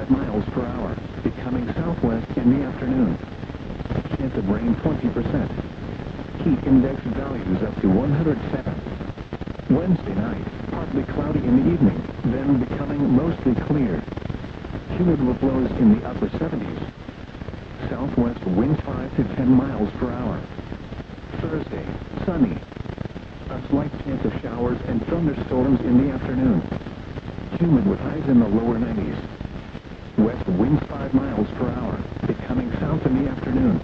5 miles per hour, becoming southwest in the afternoon. Chance of rain 20%. Heat index values up to 107. Wednesday night, partly cloudy in the evening, then becoming mostly clear. Humid with lows in the upper 70s. Southwest winds 5 to 10 miles per hour. Thursday, sunny. A slight chance of showers and thunderstorms in the afternoon. Humid with highs in the lower 90s. West winds 5 miles per hour, becoming south in the afternoon.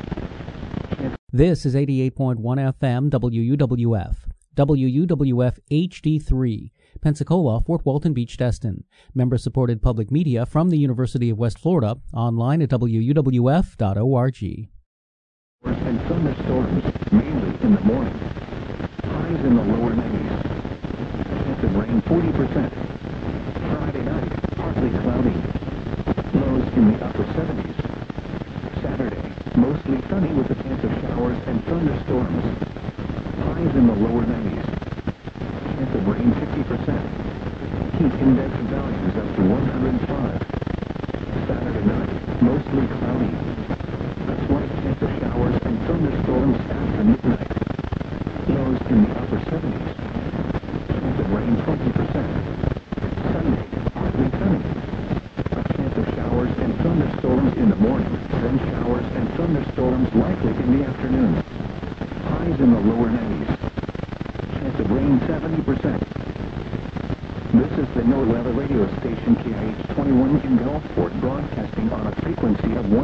This is 88.1 FM WUWF. WUWF HD3, Pensacola, Fort Walton Beach, Destin. Member-supported public media from the University of West Florida, online at wuwf.org. And thunderstorms, mainly in the morning. Highs in the lower 90s. Chance of rain 40%. Friday night, partly cloudy. Lows in the upper 70s. Saturday, mostly sunny with a chance of showers and thunderstorms. Highs in the lower 90s. Chance of rain 50%. Heat index values up to 105. Saturday night, mostly cloudy. A slight chance of showers and thunderstorms after midnight. Lows in the upper 70s. Chance of rain 20%. Sunday, partly sunny. A chance of showers and thunderstorms in the morning, then showers and thunderstorms likely in the afternoon. Highs in the lower 90s. Chance of rain 70%. This is the NOAA weather radio station KIH-21 in Gulfport, broadcasting on a frequency of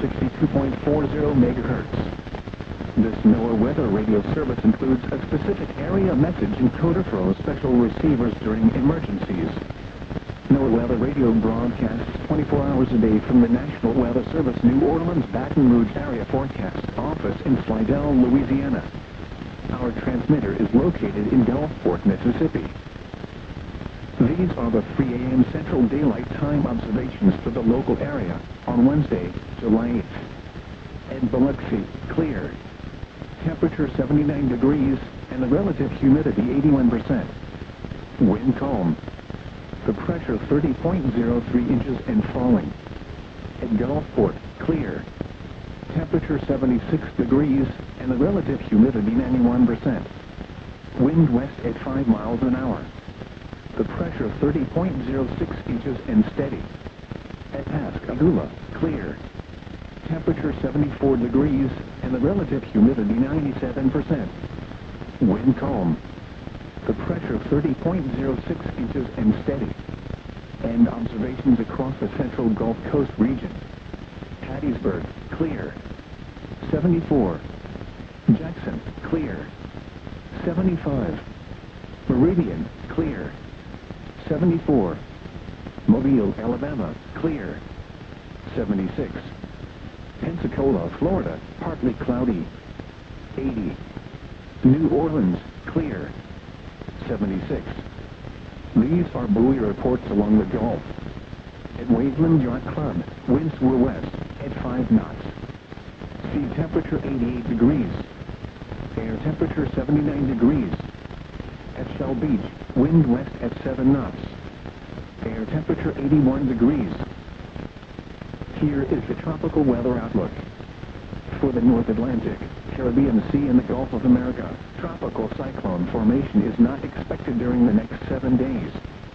162.40 megahertz. This NOAA weather radio service includes a specific area message encoder for special receivers during emergencies. NOAA weather radio broadcasts 24 hours a day from the National Weather Service New Orleans Baton Rouge area forecast office in Slidell, Louisiana. Our transmitter is located in Gulfport, Mississippi. These are the 3 a.m. Central Daylight Time observations for the local area on Wednesday, July 8th. In Biloxi, clear. Temperature 79 degrees and the relative humidity 81%. Wind calm. The pressure 30.03 inches and falling. At Gulfport, clear. Temperature 76 degrees and the relative humidity 91%. Wind west at 5 miles an hour. The pressure 30.06 inches and steady. At Pascagoula, clear. Temperature 74 degrees and the relative humidity 97%. Wind calm. The pressure 30.06 inches and steady. And observations across the central Gulf Coast region. Hattiesburg, clear. 74. Jackson, clear. 75. Meridian, clear. 74. Mobile, Alabama, clear. 76. Pensacola, Florida, partly cloudy. 80. New Orleans, clear. 76. These are buoy reports along the Gulf. At Waveland Yacht Club, winds were west at 5 knots. Sea temperature 88 degrees. Air temperature 79 degrees. At Shell Beach, wind west at 7 knots. Air temperature 81 degrees. Here is the tropical weather outlook. For the North Atlantic, Caribbean Sea and the Gulf of America, tropical cyclone formation is not expected during the next 7 days.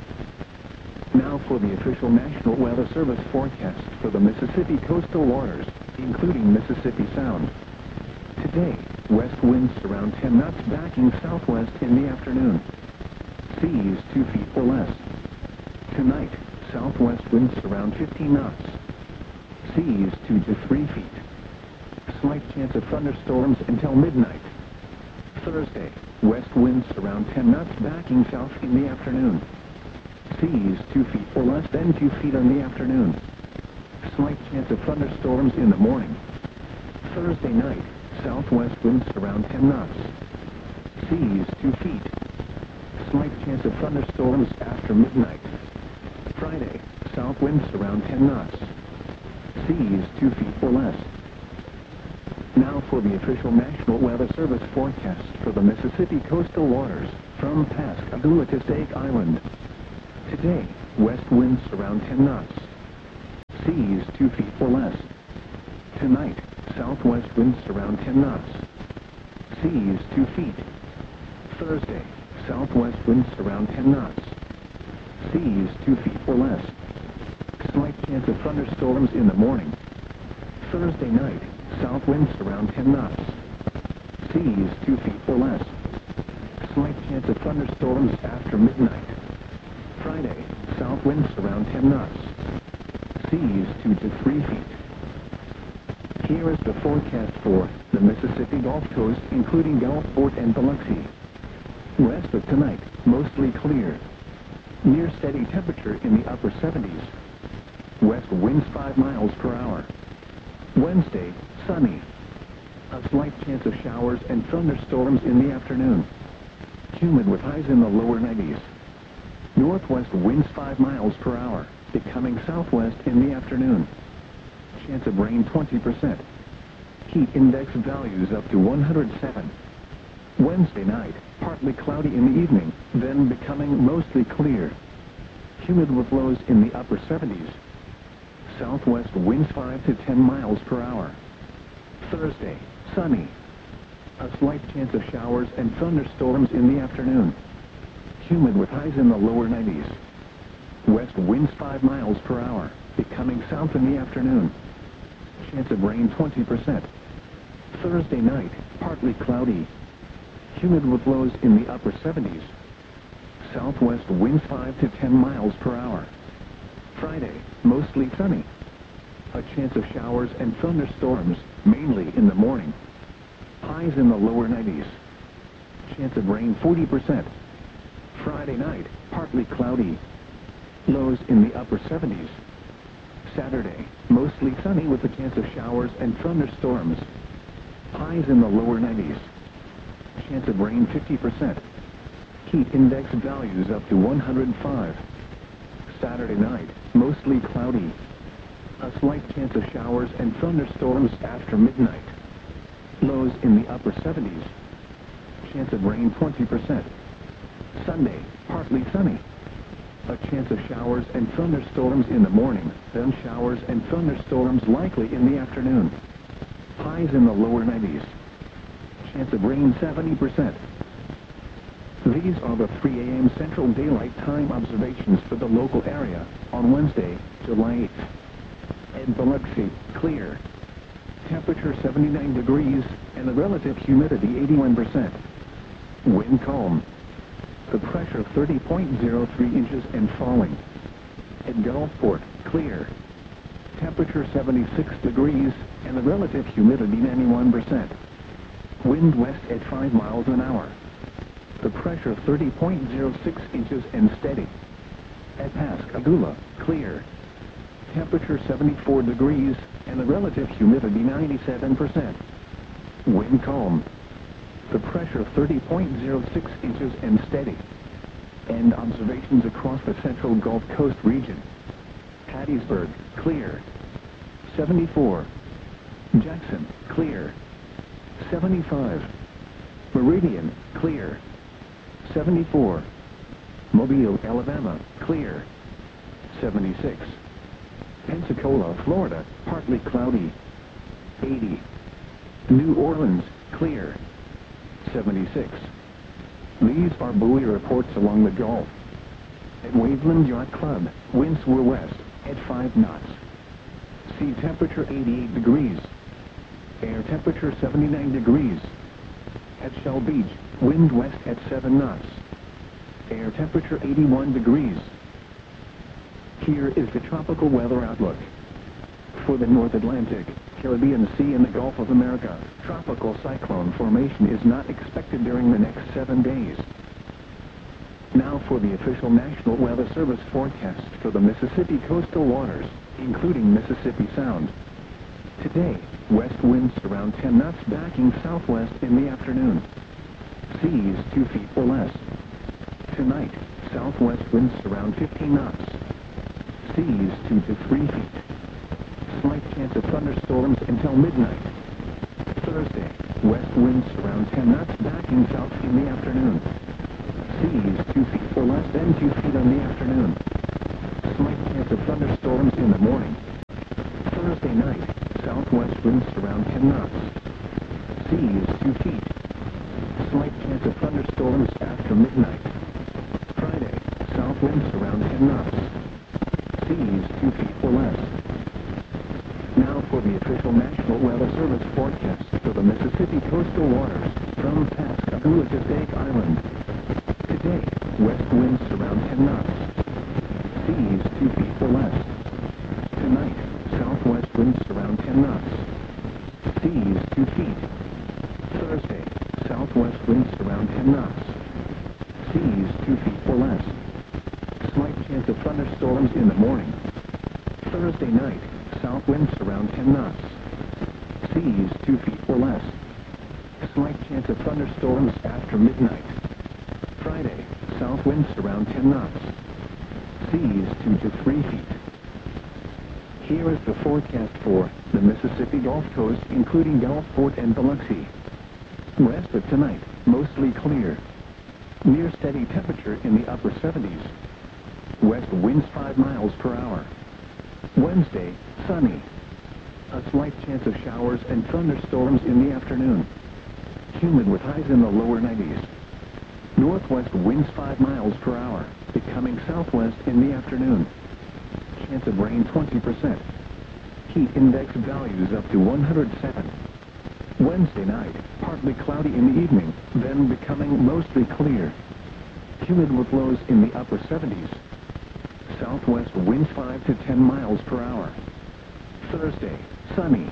Now for the official National Weather Service forecast for the Mississippi coastal waters, including Mississippi Sound. Today, west winds around 10 knots backing southwest in the afternoon. Seas 2 feet or less. Tonight, southwest winds around 15 knots. Seas 2 to 3 feet. Slight chance of thunderstorms until midnight. Thursday, west winds around 10 knots backing south in the afternoon. Seas 2 feet or less, then 2 feet in the afternoon. Slight chance of thunderstorms in the morning. Thursday night, southwest winds around 10 knots. Seas 2 feet. Slight chance of thunderstorms after midnight. Friday, south winds around 10 knots. Seas 2 feet or less. Now for the official National Weather Service forecast for the Mississippi coastal waters from Pascagoula to Stake Island. Today, west winds around 10 knots. Seas 2 feet or less. Tonight, southwest winds around 10 knots. Seas 2 feet. Thursday, southwest winds around 10 knots. Seas 2 feet or less. Slight chance of thunderstorms in the morning. Thursday night, south winds around 10 knots. Seas 2 feet or less. Slight chance of thunderstorms after midnight. Friday, south winds around 10 knots. Seas 2 to 3 feet. Here is the forecast for the Mississippi Gulf Coast, including Gulfport and Biloxi. Rest of tonight, mostly clear. Near steady temperature in the upper 70s. West winds 5 miles per hour. Wednesday, sunny. A slight chance of showers and thunderstorms in the afternoon. Humid with highs in the lower 90s. Northwest winds 5 miles per hour, becoming southwest in the afternoon. Chance of rain 20%. Heat index values up to 107. Wednesday night, partly cloudy in the evening, then becoming mostly clear. Humid with lows in the upper 70s. Southwest winds 5 to 10 miles per hour. Thursday, sunny. A slight chance of showers and thunderstorms in the afternoon. Humid with highs in the lower 90s. West winds 5 miles per hour, becoming south in the afternoon. Chance of rain 20%. Thursday night, partly cloudy. Humid with lows in the upper 70s. Southwest winds 5 to 10 miles per hour. Friday, mostly sunny. A chance of showers and thunderstorms, mainly in the morning. Highs in the lower 90s. Chance of rain 40%. Friday night, partly cloudy. Lows in the upper 70s. Saturday, mostly sunny with a chance of showers and thunderstorms. Highs in the lower 90s. Chance of rain 50%. Heat index values up to 105. Saturday night, mostly cloudy. A slight chance of showers and thunderstorms after midnight. Lows in the upper 70s. Chance of rain 20%. Sunday, partly sunny. A chance of showers and thunderstorms in the morning, then showers and thunderstorms likely in the afternoon. Highs in the lower 90s. Chance of rain 70%. These are the 3 a.m. Central Daylight Time observations for the local area on Wednesday, July 8th. In Biloxi, clear. Temperature 79 degrees and the relative humidity 81%. Wind calm. The pressure 30.03 inches and falling. At Gulfport, clear. Temperature 76 degrees and the relative humidity 91%. Wind west at 5 miles an hour. The pressure 30.06 inches and steady. At Pascagoula, clear. Temperature 74 degrees and the relative humidity 97%. Wind calm. The pressure 30.06 inches and steady. And observations across the central Gulf Coast region. Hattiesburg, clear. 74. Jackson, clear. 75. Meridian, clear. 74. Mobile, Alabama, clear. 76. Pensacola, Florida, partly cloudy. 80. New Orleans, clear. 76. These are buoy reports along the Gulf. At Waveland Yacht Club, winds were west at 5 knots. Sea temperature 88 degrees. Air temperature 79 degrees. At Shell Beach, wind west at 7 knots. Air temperature 81 degrees. Here is the tropical weather outlook. For the North Atlantic, Caribbean Sea and the Gulf of America, tropical cyclone formation is not expected during the next 7 days. Now for the official National Weather Service forecast for the Mississippi coastal waters, including Mississippi Sound. Today, west winds around 10 knots backing southwest in the afternoon. Seas 2 feet or less. Tonight, southwest winds around 15 knots. Seas 2 to 3 feet. Slight chance of thunderstorms until midnight. Thursday, west winds around 10 knots backing south in the afternoon. Seas 2 feet or less, then 2 feet in the afternoon. Slight chance of thunderstorms in the morning. Thursday night, southwest winds around 10 knots. Seas 2 feet. Slight chance of thunderstorms after midnight. Friday, south winds around 10 knots. Seas 2 feet or less. Now for the official National Weather Service forecast for the Mississippi coastal waters from Pascagoula to Stake Island. Today, west winds around 10 knots. Seas 2 feet or less. Tonight, southwest winds around 10 knots. Seas 2 feet. Thursday, southwest winds around 10 knots. Seas 2 feet or less. Slight chance of thunderstorms in the morning. Thursday night, south winds around 10 knots. Seas 2 feet or less. Slight chance of thunderstorms after midnight. Friday, south winds around 10 knots. Seas 2 to 3 feet. Here is the forecast for the Mississippi Gulf Coast, including Gulfport and Biloxi. Rest of tonight, mostly clear. Near steady temperature in the upper 70s. West winds 5 miles per hour. Wednesday, sunny. A slight chance of showers and thunderstorms in the afternoon. Humid with highs in the lower 90s. Northwest winds 5 miles per hour, becoming southwest in the afternoon. Chance of rain 20%. Heat index values up to 107. Wednesday night, partly cloudy in the evening, then becoming mostly clear. Humid with lows in the upper 70s. Southwest winds 5 to 10 miles per hour. Thursday, sunny.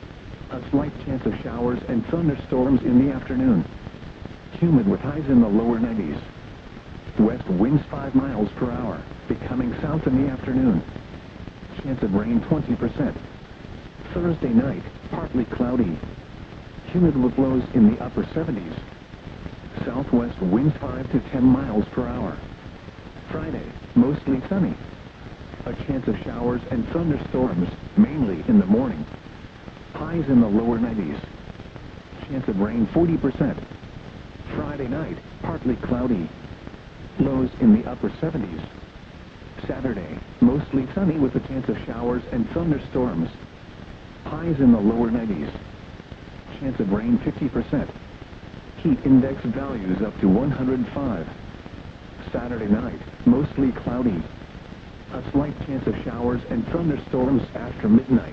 A slight chance of showers and thunderstorms in the afternoon. Humid with highs in the lower 90s. West winds 5 miles per hour, becoming south in the afternoon. Chance of rain 20%. Thursday night, partly cloudy. Humid with lows in the upper 70s. Southwest winds 5 to 10 miles per hour. Friday, mostly sunny. A chance of showers and thunderstorms, mainly in the morning. Highs in the lower 90s. Chance of rain 40%. Friday night, partly cloudy. Lows in the upper 70s. Saturday, mostly sunny with a chance of showers and thunderstorms. Highs in the lower 90s. Chance of rain 50%. Heat index values up to 105. Saturday night, mostly cloudy. A slight chance of showers and thunderstorms after midnight.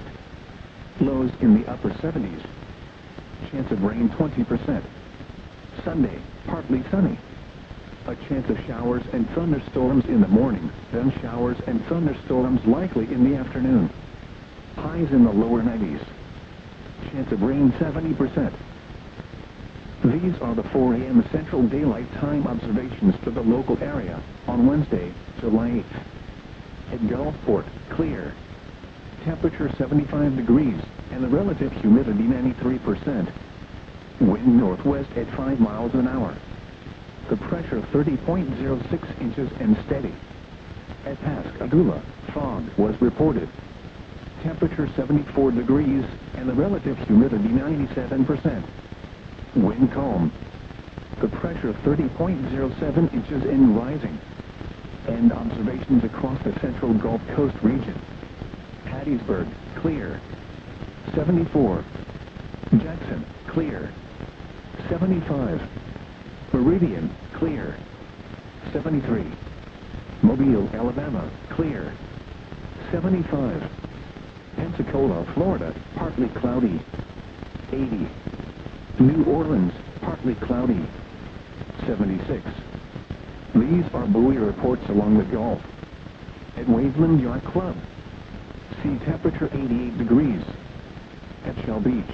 Lows in the upper 70s. Chance of rain 20%. Sunday, partly sunny. A chance of showers and thunderstorms in the morning, then showers and thunderstorms likely in the afternoon. Highs in the lower 90s. Chance of rain 70%. These are the 4 a.m. Central Daylight Time observations for the local area on Wednesday, July 8th. At Gulfport, clear. Temperature 75 degrees and the relative humidity 93%. Wind northwest at 5 miles an hour. The pressure 30.06 inches and steady. At Pascagoula, fog was reported. Temperature 74 degrees and the relative humidity 97%. Wind calm. The pressure 30.07 inches and rising. And observations across the central Gulf Coast region. Hattiesburg, clear. 74. Jackson, clear. 75. Meridian, clear. 73. Mobile, Alabama, clear. 75. Pensacola, Florida, partly cloudy. 80. New Orleans, partly cloudy. 76. These are buoy reports along the Gulf. At Waveland Yacht Club, sea temperature 88 degrees. At Shell Beach.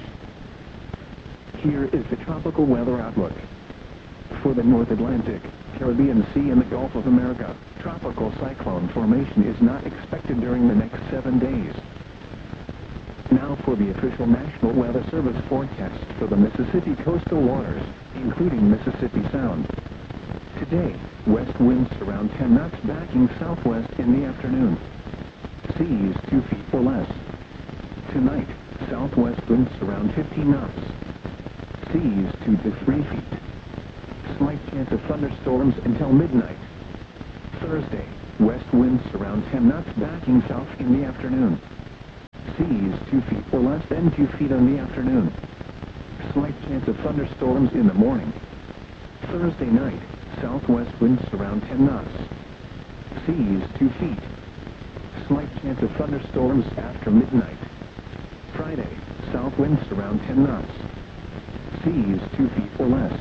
Here is the tropical weather outlook. For the North Atlantic, Caribbean Sea and the Gulf of America, tropical cyclone formation is not expected during the next 7 days. Now for the official National Weather Service forecast for the Mississippi coastal waters, including Mississippi Sound. Today, west winds around 10 knots backing southwest in the afternoon. Seas 2 feet or less. Tonight, southwest winds around 15 knots. Seas 2 to 3 feet. Slight chance of thunderstorms until midnight. Thursday, west winds around 10 knots backing south in the afternoon. Seas 2 feet or less, then 2 feet in the afternoon. Slight chance of thunderstorms in the morning. Thursday night, southwest winds around 10 knots. Seas 2 feet. Slight chance of thunderstorms after midnight. Friday, south winds around 10 knots. Seas 2 feet or less.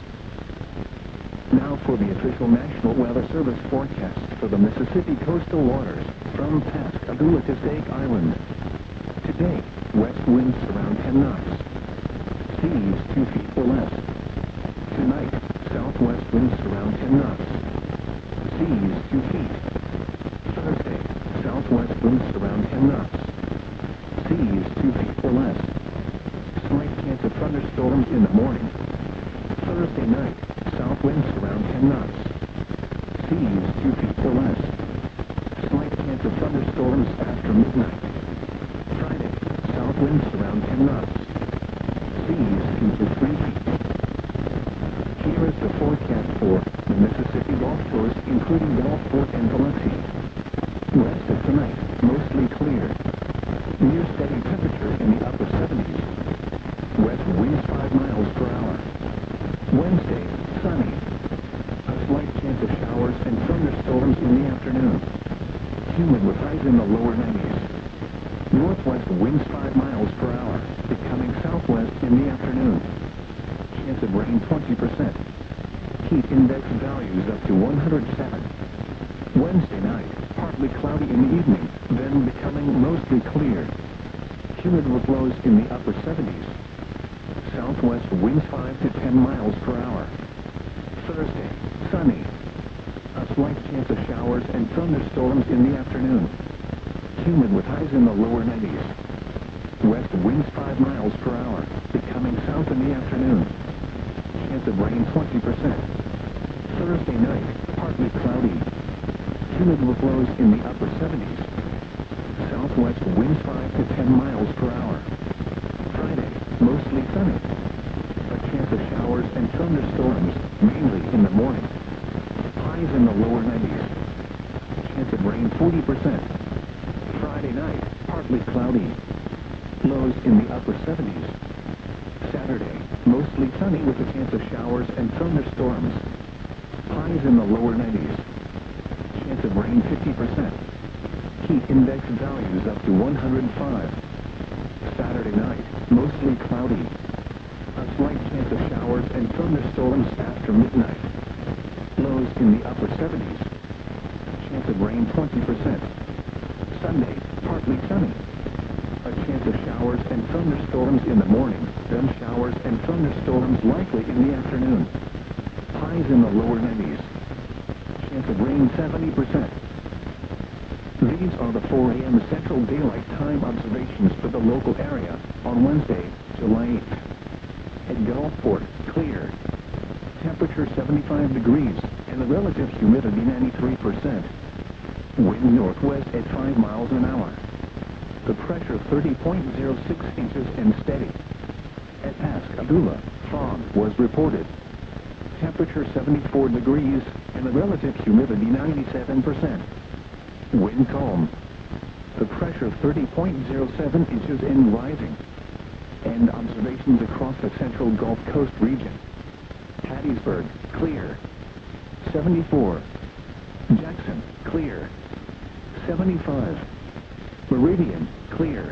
Now for the official National Weather Service forecast for the Mississippi coastal waters from Pascagoula to Stake Island. Today, west winds around 10 knots. Seas 2 feet or less. Tonight, southwest winds around 10 knots. Seas 2 feet. Thursday, southwest winds around 10 knots. Seas 2 feet or less. Slight chance of thunderstorms in the morning. Thursday night, south winds around 10 knots. Seas 2 feet or less. Slight chance of thunderstorms after midnight. Friday, south winds around 10 knots. Seas 2 to 3 feet. Here is the forecast for the Mississippi Gulf Coast, including Gulfport and Biloxi. West of tonight, mostly clear. Near steady temperature in the upper 70s. West winds 5 miles per hour. Wednesday, sunny. A slight chance of showers and thunderstorms in the afternoon. Humid with highs in the lower 90s. Northwest winds 5 miles per hour, becoming southwest in the afternoon. Chance of rain 20%. Heat index values up to 107. Wednesday night, partly cloudy in the evening, then becoming mostly clear. Humid with lows in the upper 70s. Southwest winds 5 to 10 miles per hour. Thursday, sunny. A slight chance of showers and thunderstorms in the afternoon. Humid with highs in the lower 90s. West winds 5 miles per hour, becoming south in the afternoon. Chance of rain 20%. Thursday night, partly cloudy. Humid with lows in the upper 70s. Southwest winds 5 to 10 miles per hour. Friday, mostly sunny. A chance of showers and thunderstorms, mainly in the morning. Highs in the lower 90s. Chance of rain 40%. Friday night, partly cloudy. Lows in the upper 70s. Saturday, mostly sunny with a chance of showers and thunderstorms. Highs in the lower 90s. Chance of rain 50%. Heat index values up to 105. Saturday night, mostly cloudy. A slight chance of showers and thunderstorms after midnight. Lows in the upper 70s. Chance of rain 20%. Sunday, partly sunny. A chance of showers and thunderstorms in the morning, then showers and thunderstorms likely in the afternoon. Highs in the lower 90s. Chance of rain 70%. These are the 4 a.m. Central Daylight Time observations for the local area on Wednesday, July 8th. At Gulfport, clear. Temperature 75 degrees and the relative humidity 93%. Wind northwest at 5 miles an hour. The pressure 30.06 inches and steady. At Pascagoula, fog was reported. Temperature 74 degrees and the relative humidity 97%. Wind calm. The pressure 30.07 inches and rising. And observations across the central Gulf Coast region. Hattiesburg, clear. 74. Jackson, clear. 75. Meridian, clear.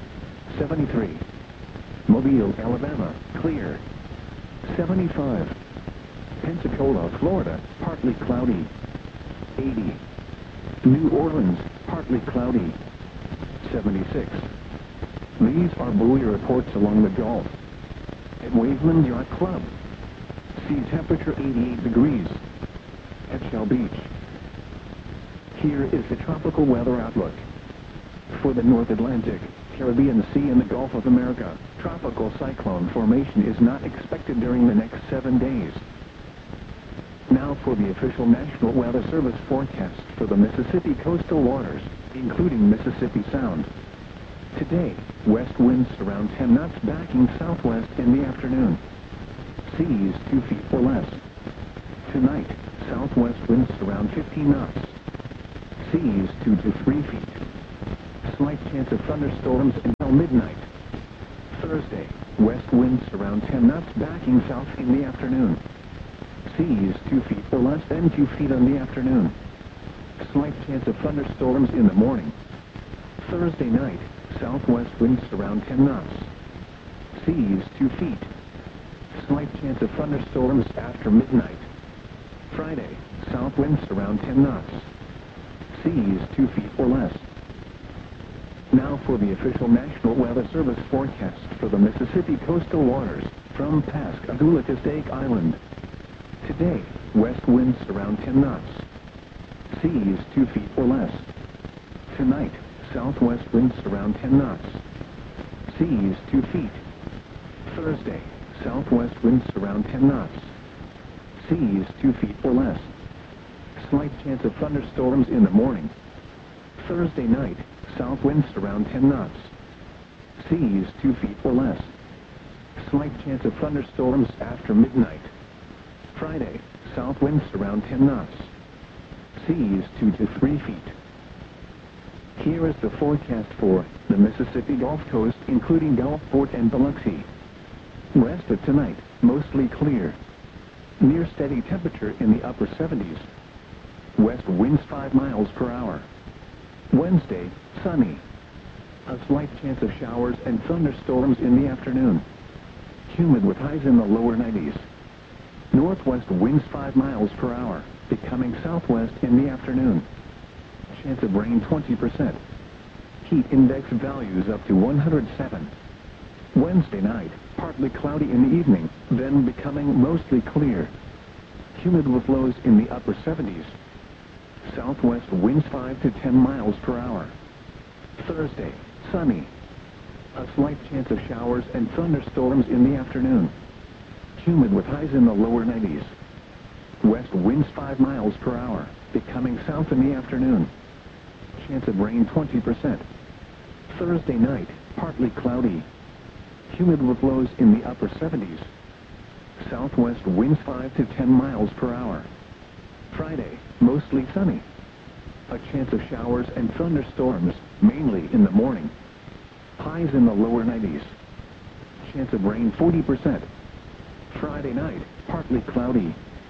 73. Mobile, Alabama, clear. 75. Pensacola, Florida, partly cloudy. 80. New Orleans, partly cloudy. 76. These are buoy reports along the Gulf. At Waveland Yacht Club, sea temperature 88 degrees. At Shell Beach. Here is the tropical weather outlook. For the North Atlantic, Caribbean Sea and the Gulf of America, tropical cyclone formation is not expected during the next 7 days. Now for the official National Weather Service forecast for the Mississippi coastal waters, including Mississippi Sound. Today, west winds around 10 knots backing southwest in the afternoon. Seas 2 feet or less. Tonight, southwest winds around 15 knots. Seas 2 to 3 feet. Slight chance of thunderstorms and till midnight. Thursday, west winds around 10 knots backing south in the afternoon. Seas 2 feet or less, then 2 feet in the afternoon. Slight chance of thunderstorms in the morning. Thursday night, southwest winds around 10 knots. Seas 2 feet. Slight chance of thunderstorms after midnight. Friday, south winds around 10 knots. Seas 2 feet or less. Now for the official National Weather Service forecast for the Mississippi coastal waters from Pascagoula to Stake Island. Today, west winds around 10 knots. Seas 2 feet or less. Tonight, southwest winds around 10 knots. Seas 2 feet. Thursday, southwest winds around 10 knots. Seas 2 feet or less. Slight chance of thunderstorms in the morning. Thursday night, south winds around 10 knots. Seas 2 feet or less. Slight chance of thunderstorms after midnight. Friday, south winds around 10 knots. Seas 2 to 3 feet. Here is the forecast for the Mississippi Gulf Coast, including Gulfport and Biloxi. Rest of tonight, mostly clear. Near steady temperature in the upper 70s. West winds 5 miles per hour. Wednesday, sunny. A slight chance of showers and thunderstorms in the afternoon. Humid with highs in the lower 90s. Northwest winds 5 miles per hour, becoming southwest in the afternoon. Chance of rain 20%. Heat index values up to 107. Wednesday night, partly cloudy in the evening, then becoming mostly clear. Humid with lows in the upper 70s. Southwest winds 5 to 10 miles per hour. Thursday, sunny. A slight chance of showers and thunderstorms in the afternoon. Humid with highs in the lower 90s. West winds 5 miles per hour, becoming south in the afternoon. Chance of rain 20%. Thursday night, partly cloudy. Humid with lows in the upper 70s. Southwest winds 5 to 10 miles per hour. Friday, mostly sunny. A chance of showers and thunderstorms, mainly in the morning. Highs in the lower 90s. Chance of rain 40%. Friday night, partly cloudy.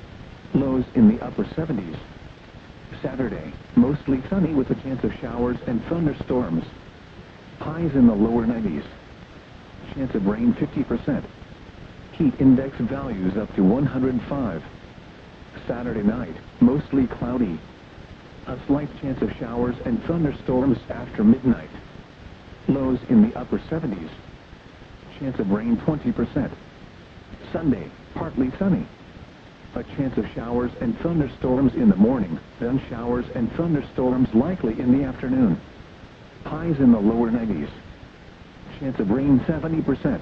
Lows in the upper 70s. Saturday, mostly sunny with a chance of showers and thunderstorms. Highs in the lower 90s. Chance of rain 50%. Heat index values up to 105. Saturday night, mostly cloudy. A slight chance of showers and thunderstorms after midnight. Lows in the upper 70s. Chance of rain 20%. Sunday, partly sunny. A chance of showers and thunderstorms in the morning, then showers and thunderstorms likely in the afternoon. Highs in the lower 90s. Chance of rain 70%.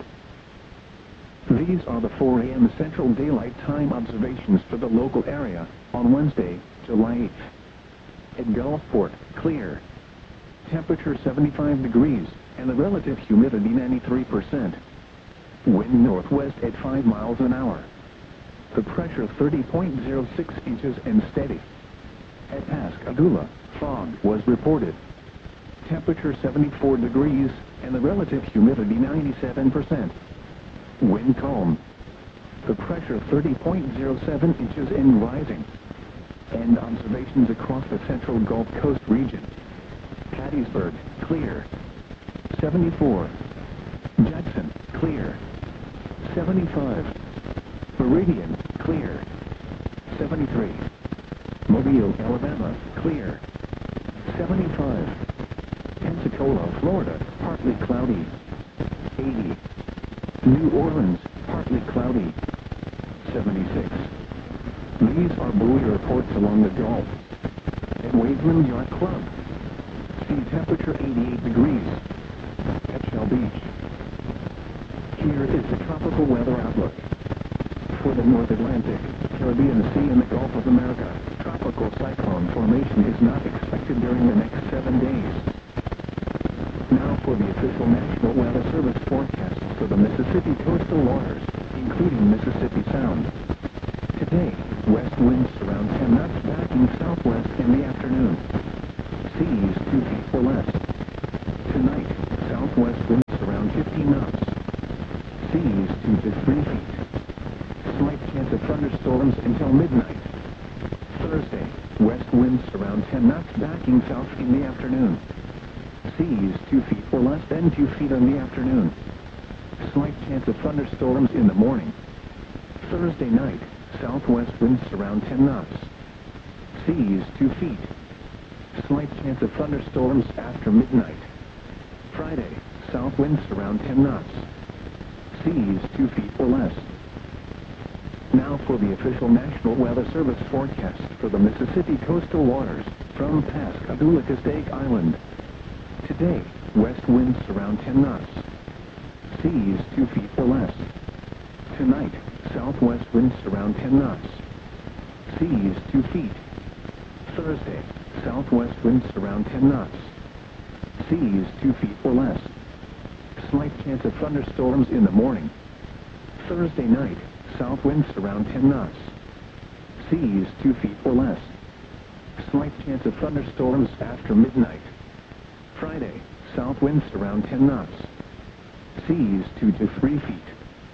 These are the 4 a.m. Central Daylight Time observations for the local area on Wednesday, July 8th. At Gulfport, clear. Temperature 75 degrees and the relative humidity 93%. Wind northwest at 5 miles an hour. The pressure 30.06 inches and steady. At Pascagoula, fog was reported. Temperature 74 degrees and the relative humidity 97%. Wind calm. The pressure 30.07 inches and rising. And observations across the central Gulf Coast region. Hattiesburg, clear. 74. Jackson, clear. 75. Meridian, clear. 73. Mobile, Alabama, clear. 75. Pensacola, Florida, partly cloudy. 80. New Orleans, partly cloudy. 76. These are buoy reports along the Gulf. At Waveland Yacht Club, sea temperature 88 degrees. At Shell Beach. Here is the tropical weather outlook. For the North Atlantic, Caribbean Sea and the Gulf of America, tropical cyclone formation is not expected during the next 7 days. Now for the official National Weather Service forecast for the Mississippi coastal waters, including Mississippi Sound. Today, west winds around 10 knots backing southwest in the afternoon. Seas 2 feet or less. Tonight, southwest winds Seas 2 to 3 feet. Slight chance of thunderstorms until midnight. Thursday, west winds around 10 knots backing south in the afternoon. Seas 2 feet or less than 2 feet in the afternoon. Slight chance of thunderstorms in the morning. Thursday night, southwest winds around 10 knots. Seas 2 feet. Slight chance of thunderstorms after midnight. Friday, south winds around 10 knots. Seas 2 feet or less. Now for the official National Weather Service forecast for the Mississippi coastal waters from Pascagoula to Stake Island. Today, west winds around 10 knots. Seas 2 feet or less. Tonight, southwest winds around 10 knots. Seas 2 feet. Thursday, southwest winds around 10 knots. Seas 2 feet or less. Slight chance of thunderstorms in the morning. Thursday night, south winds around 10 knots. Seas 2 feet or less. Slight chance of thunderstorms after midnight. Friday, south winds around 10 knots. Seas 2 to 3 feet.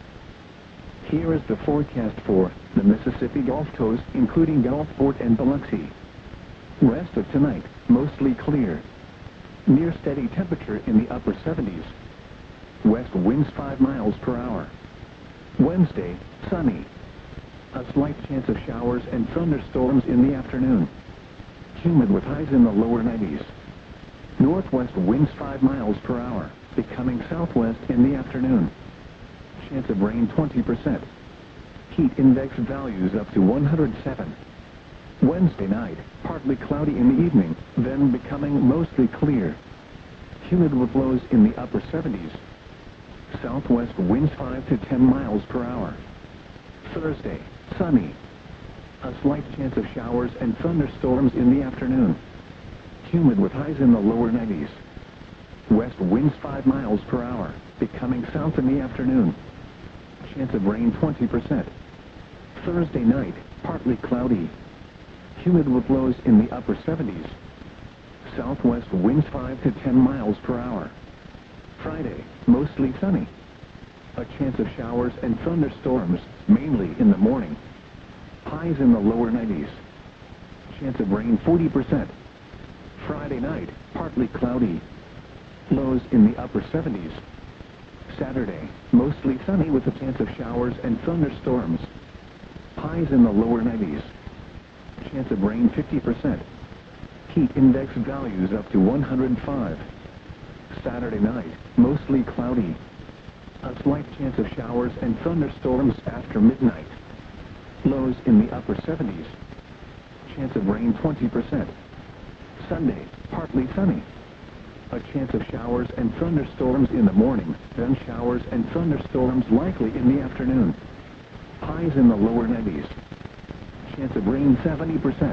Here is the forecast for the Mississippi Gulf Coast, including Gulfport and Biloxi. Rest of tonight, mostly clear. Near steady temperature in the upper 70s. West winds 5 miles per hour. Wednesday, sunny. A slight chance of showers and thunderstorms in the afternoon. Humid with highs in the lower 90s. Northwest winds 5 miles per hour, becoming southwest in the afternoon. Chance of rain 20%. Heat index values up to 107. Wednesday night, partly cloudy in the evening, then becoming mostly clear. Humid with lows in the upper 70s. Southwest winds 5 to 10 miles per hour. Thursday, sunny. A slight chance of showers and thunderstorms in the afternoon. Humid with highs in the lower 90s. West winds 5 miles per hour, becoming south in the afternoon. Chance of rain 20%. Thursday night, partly cloudy. Humid with lows in the upper 70s. Southwest winds 5 to 10 miles per hour. Friday, mostly sunny. A chance of showers and thunderstorms, mainly in the morning. Highs in the lower 90s. Chance of rain 40%. Friday night, partly cloudy. Lows in the upper 70s. Saturday, mostly sunny with a chance of showers and thunderstorms. Highs in the lower 90s. Chance of rain 50%. Heat index values up to 105. Saturday night, mostly cloudy. A slight chance of showers and thunderstorms after midnight. Lows in the upper 70s. Chance of rain 20%. Sunday, partly sunny. A chance of showers and thunderstorms in the morning, then showers and thunderstorms likely in the afternoon. Highs in the lower 90s. Chance of rain 70%.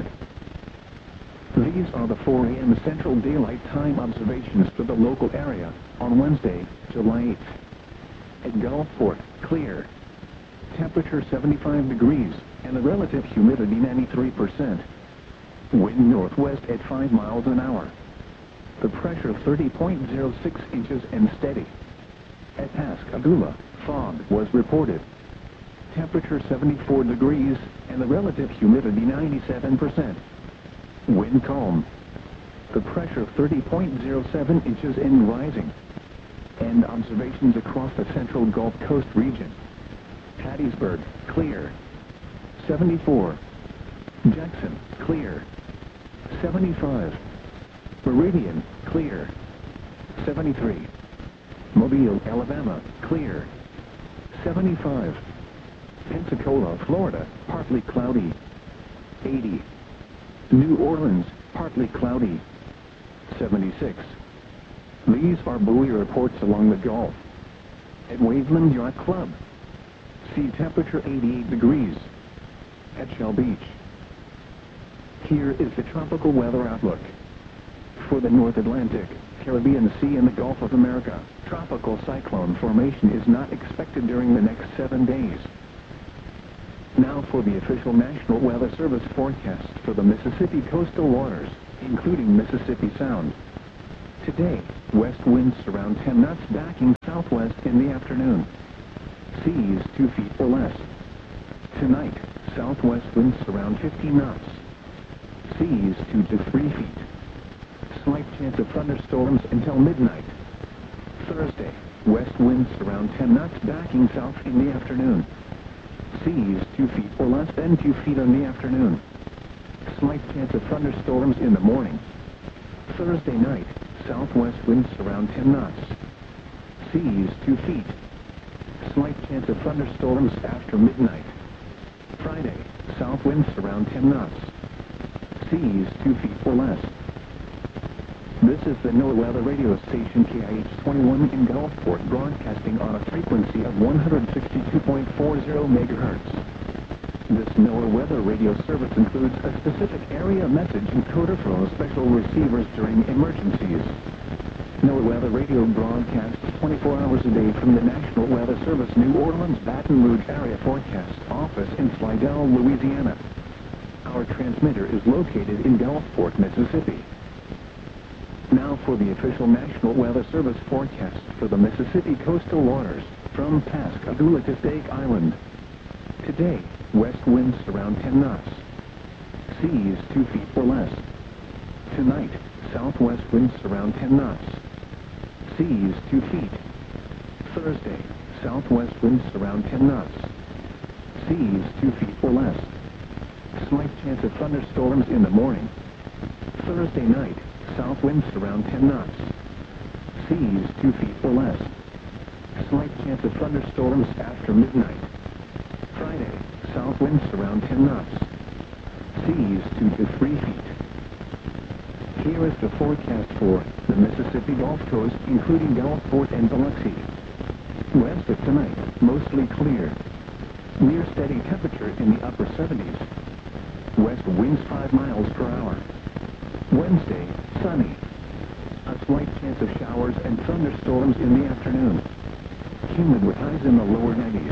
These are the 4 a.m. Central Daylight Time observations for the local area on Wednesday, July 8th. At Gulfport, clear. Temperature 75 degrees and the relative humidity 93%. Wind northwest at 5 miles an hour. The pressure 30.06 inches and steady. At Pascagoula, fog was reported. Temperature 74 degrees and the relative humidity 97%. Wind calm. The pressure 30.07 inches and rising. And observations across the central Gulf Coast region. Hattiesburg, clear. 74. Jackson, clear. 75. Meridian, clear. 73. Mobile, Alabama, clear. 75. Pensacola, Florida, partly cloudy. 80. New Orleans, partly cloudy. 76. These are buoy reports along the Gulf. At Waveland Yacht Club, sea temperature 88 degrees. At Shell Beach. Here is the tropical weather outlook. For the North Atlantic, Caribbean Sea and the Gulf of America, tropical cyclone formation is not expected during the next 7 days. Now for the official National Weather Service forecast for the Mississippi coastal waters, including Mississippi Sound. Today, west winds around 10 knots backing southwest in the afternoon. Seas 2 feet or less. Tonight, southwest winds around 15 knots. Seas 2 to 3 feet. Slight chance of thunderstorms until midnight. Thursday, west winds around 10 knots backing south in the afternoon. Seas 2 feet or less, then 2 feet in the afternoon. Slight chance of thunderstorms in the morning. Thursday night, southwest winds around 10 knots. Seas 2 feet. Slight chance of thunderstorms after midnight. Friday, south winds around 10 knots. Seas 2 feet or less. This is the NOAA weather radio station KIH-21 in Gulfport, broadcasting on a frequency of 162.40 megahertz. This NOAA weather radio service includes a specific area message encoder for special receivers during emergencies. NOAA weather radio broadcasts 24 hours a day from the National Weather Service New Orleans Baton Rouge area forecast office in Slidell, Louisiana. Our transmitter is located in Gulfport, Mississippi. Now for the official National Weather Service forecast for the Mississippi coastal waters from Pascagoula to Stake Island. Today, west winds around 10 knots. Seas 2 feet or less. Tonight, southwest winds around 10 knots. Seas 2 feet. Thursday, southwest winds around 10 knots. Seas 2 feet or less. Slight chance of thunderstorms in the morning. Thursday night, south winds around 10 knots. Seas 2 feet or less. Slight chance of thunderstorms after midnight. Friday, south winds around 10 knots. Seas 2 to 3 feet. Here is the forecast for the Mississippi Gulf Coast, including Gulfport and Biloxi. West of tonight, mostly clear. Near steady temperature in the upper 70s. West winds 5 miles per hour. Wednesday, sunny. A slight chance of showers and thunderstorms in the afternoon. Humid with highs in the lower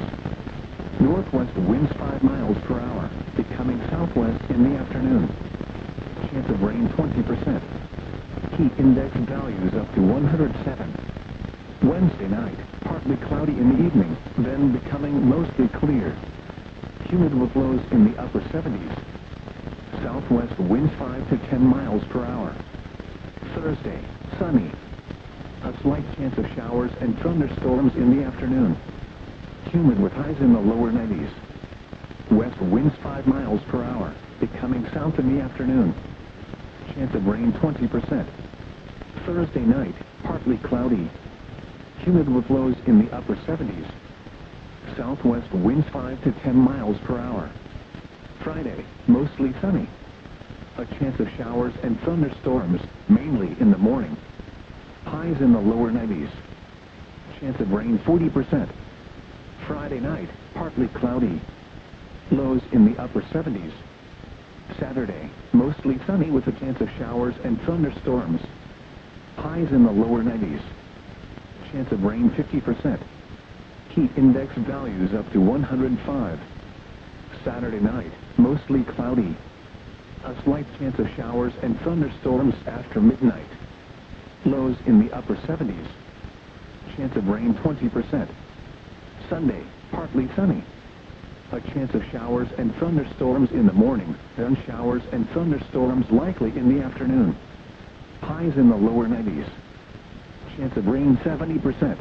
90s. Northwest winds 5 miles per hour, becoming southwest in the afternoon. Chance of rain 20%. Heat index values up to 107. Wednesday night, partly cloudy in the evening, then becoming mostly clear. Humid with lows in the upper 70s. Southwest winds 5 to 10 miles per hour. Thursday, sunny. A slight chance of showers and thunderstorms in the afternoon. Humid with highs in the lower 90s. West winds 5 miles per hour, becoming south in the afternoon. Chance of rain 20%. Thursday night, partly cloudy. Humid with lows in the upper 70s. Southwest winds 5 to 10 miles per hour. Friday, mostly sunny. A chance of showers and thunderstorms, mainly in the morning. Highs in the lower 90s. Chance of rain 40%. Friday night, partly cloudy. Lows in the upper 70s. Saturday, mostly sunny with a chance of showers and thunderstorms. Highs in the lower 90s. Chance of rain 50%. Heat index values up to 105. Saturday night, mostly cloudy. A slight chance of showers and thunderstorms after midnight. Lows in the upper 70s. Chance of rain 20%. Sunday, partly sunny. A chance of showers and thunderstorms in the morning, then showers and thunderstorms likely in the afternoon. Highs in the lower 90s. Chance of rain 70%.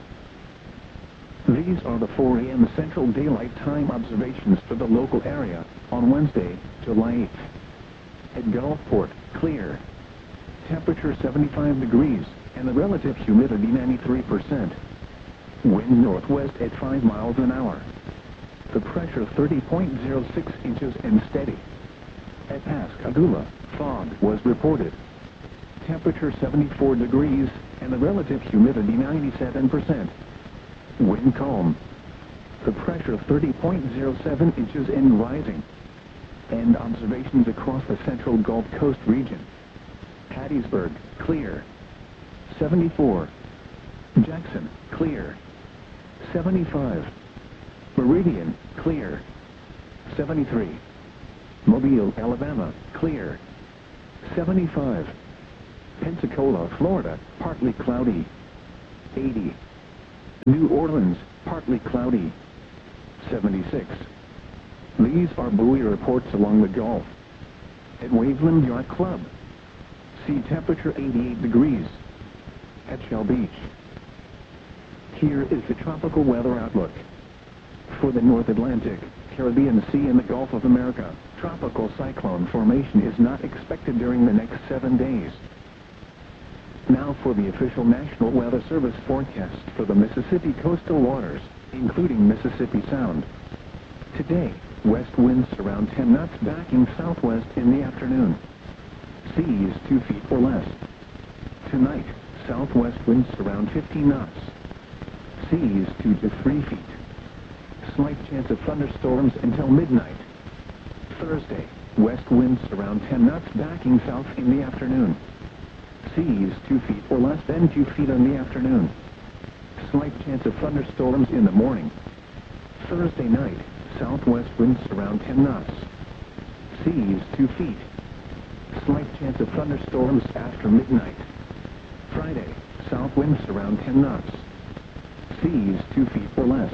These are the 4 a.m. Central Daylight Time observations for the local area on Wednesday, July 8th. At Gulfport, clear. Temperature 75 degrees and the relative humidity 93%. Wind northwest at 5 miles an hour. The pressure 30.06 inches and steady. At Pascagoula, fog was reported. Temperature 74 degrees and the relative humidity 97%. Wind calm. The pressure 30.07 inches and rising. And observations across the central Gulf Coast region. Hattiesburg, clear. 74. Jackson, clear. 75. Meridian, clear. 73. Mobile, Alabama, clear. 75. Pensacola, Florida, partly cloudy. 80. New Orleans, partly cloudy. 76. These are buoy reports along the Gulf. At Waveland Yacht Club, sea temperature 88 degrees. At Shell Beach. Here is the tropical weather outlook. For the North Atlantic, Caribbean Sea and the Gulf of America, tropical cyclone formation is not expected during the next 7 days. Now for the official National Weather Service forecast for the Mississippi coastal waters, including Mississippi Sound. Today, west winds around 10 knots backing southwest in the afternoon. Seas 2 feet or less. Tonight, southwest winds around 15 knots. Seas 2 to 3 feet. Slight chance of thunderstorms until midnight. Thursday, west winds around 10 knots backing south in the afternoon. Seas 2 feet or less, then 2 feet in the afternoon. Slight chance of thunderstorms in the morning. Thursday night, southwest winds around 10 knots. Seas 2 feet. Slight chance of thunderstorms after midnight. Friday, south winds around 10 knots. Seas 2 feet or less.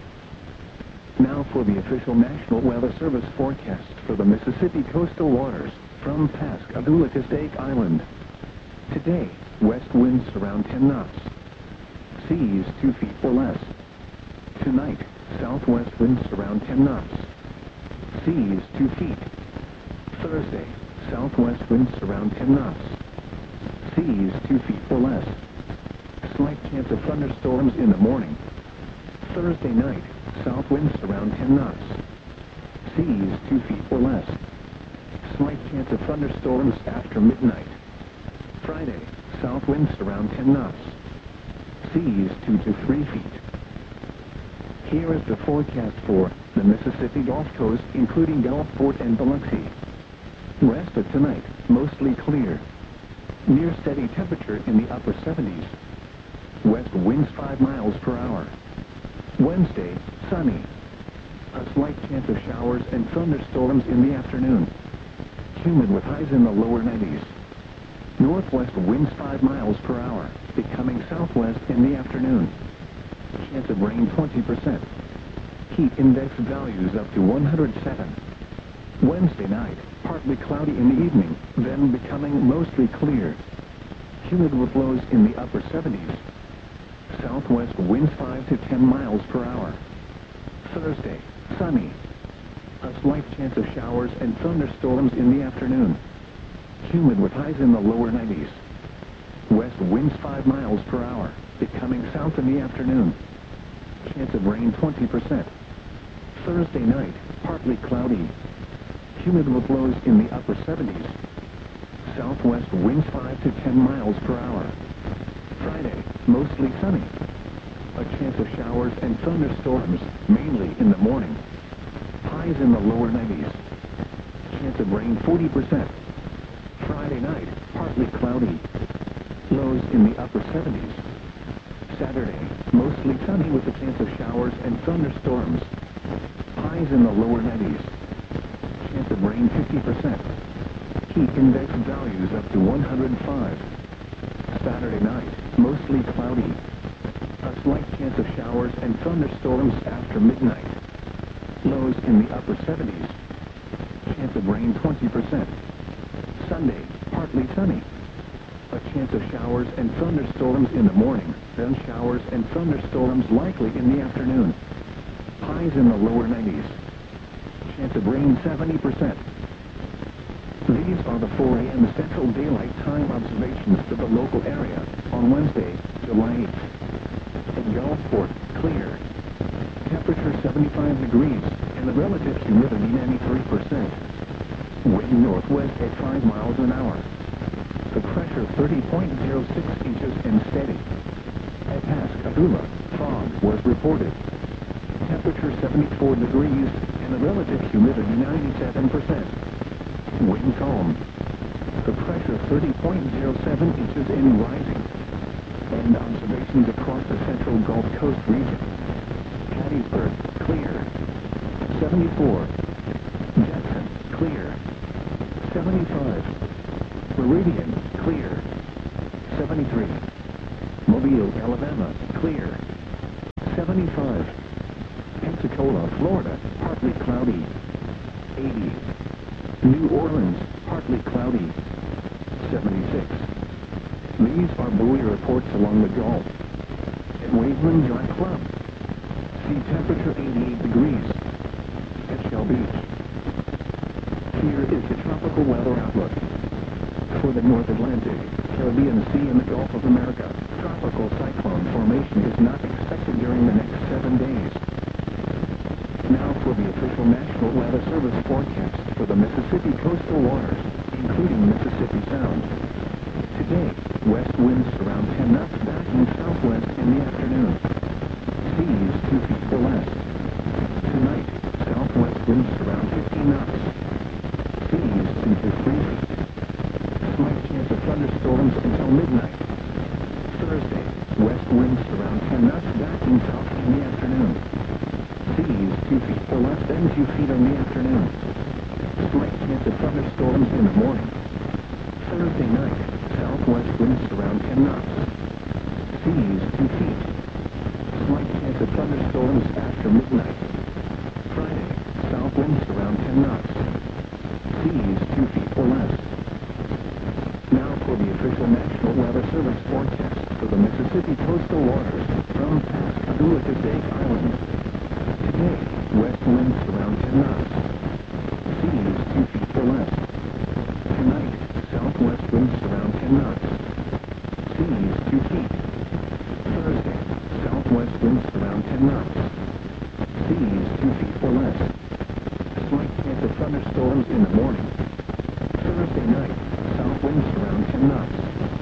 Now for the official National Weather Service forecast for the Mississippi coastal waters from Pascagoula to Stake Island. Today, west winds around 10 knots. Seas 2 feet or less. Tonight, southwest winds around 10 knots. Seas 2 feet. Thursday, southwest winds around 10 knots. Seas 2 feet or less. Slight chance of thunderstorms in the morning. Thursday night, south winds around 10 knots. Seas 2 feet or less. Slight chance of thunderstorms after midnight. Friday, south winds around 10 knots. Seas 2 to 3 feet. Here is the forecast for the Mississippi Gulf Coast, including Gulfport and Biloxi. Rest of tonight, mostly clear. Near steady temperature in the upper 70s. West winds 5 miles per hour. Wednesday, sunny. A slight chance of showers and thunderstorms in the afternoon. Humid with highs in the lower 90s. Northwest winds 5 miles per hour, becoming southwest in the afternoon. Chance of rain 20%. Heat index values up to 107. Wednesday night, partly cloudy in the evening, then becoming mostly clear. Humid with lows in the upper 70s. Southwest winds 5 to 10 miles per hour. Thursday, sunny. A slight chance of showers and thunderstorms in the afternoon. Humid with highs in the lower 90s. West winds 5 miles per hour, becoming south in the afternoon. Chance of rain 20%. Thursday night, partly cloudy. Humid with lows in the upper 70s. Southwest winds 5 to 10 miles per hour. Friday, mostly sunny. A chance of showers and thunderstorms, mainly in the morning. Highs in the lower 90s. Chance of rain 40%. Friday night, partly cloudy. Lows in the upper 70s. Saturday, mostly sunny with a chance of showers and thunderstorms. Highs in the lower 90s. Chance of rain 50%. Heat index values up to 105. Saturday night, mostly cloudy. A slight chance of showers and thunderstorms after midnight. Lows in the upper 70s. Chance of rain 20%. Sunday, partly sunny. A chance of showers and thunderstorms in the morning, then showers and thunderstorms likely in the afternoon. Highs in the lower 90s. Chance of rain 70%. These are the 4 a.m. Central Daylight Time observations for the local area on Wednesday, July 8th. At Gulfport, clear. Temperature 75 degrees and the relative humidity 93%. Wind northwest at 5 miles an hour. The pressure 30.06 inches and steady. At Pascagoula, fog was reported. Temperature 74 degrees and the relative humidity 97%. Wind calm. The pressure 30.07 inches and rising. And observations across the central Gulf Coast region. Hattiesburg, clear. 74. Jackson, clear. 75. Meridian, clear. 73. Mobile, Alabama, clear. 75. Pensacola, Florida, partly cloudy, 80. New Orleans, partly cloudy, 76. These are buoy reports along the Gulf. At Waveland Yacht Club, sea temperature 88 degrees. At Shell Beach. Here is the tropical weather outlook. For the North Atlantic, Caribbean Sea and the Gulf of America, tropical cyclone formation is not expected during the next 7 days. Now for the official National Weather Service forecast for the Mississippi coastal waters, including Mississippi Sound. Today, west winds around 10 knots backing southwest in the afternoon. Seas 2 feet or less. Tonight, southwest winds around 15 knots. Seas 2 to 3 feet. Slight chance of thunderstorms until midnight. Thursday, west winds around 10 knots backing south in the afternoon. Seas 2 feet or less, then 2 feet in the afternoon. Slight chance of thunderstorms in the morning. Thursday night, southwest winds around 10 knots. Seas 2 feet. Slight chance of thunderstorms after midnight. Friday, south winds around 10 knots. Seas 2 feet or less. Now for the official National Weather Service forecast for the Mississippi coastal waters from Pascagoula to Stake Island. Today, west winds around 10 knots. Seas 2 feet or less. Tonight, southwest winds around 10 knots. Seas 2 feet. Thursday, southwest winds around 10 knots. Seas 2 feet or less. Slight chance of thunderstorms in the morning. Thursday night, south winds around 10 knots.